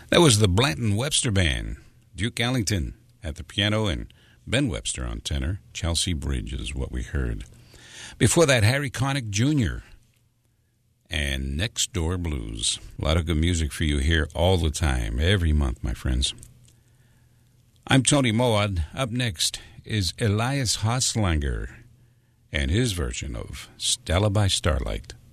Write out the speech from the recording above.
That was the Blanton Webster Band. Duke Ellington at the piano and Ben Webster on tenor. Chelsea Bridge is what we heard. Before that, Harry Connick Jr. and Next Door Blues. A lot of good music for you here all the time, every month, my friends. I'm Tony Moad. Up next is Elias Hoslanger and his version of Stella by Starlight.